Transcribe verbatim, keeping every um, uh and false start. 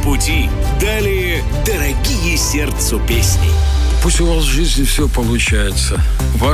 пути. Далее дорогие сердцу песни. Пусть у вас в жизни все получается. Важно